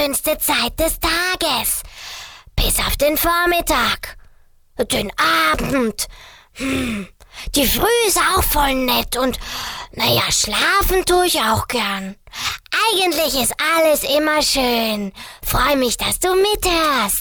schönste Zeit des Tages. Bis auf den Vormittag. Den Abend. Die Früh ist auch voll nett und, naja, schlafen tue ich auch gern. Eigentlich ist alles immer schön. Freu mich, dass du mithörst.